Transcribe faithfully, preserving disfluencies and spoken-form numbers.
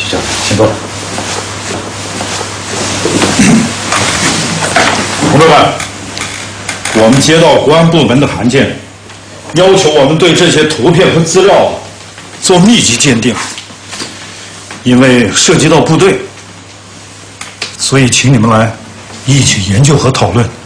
这样，请坐。同志们，我们接到国安部门的函件，要求我们对这些图片和资料做密集鉴定，因为涉及到部队，所以请你们来一起研究和讨论。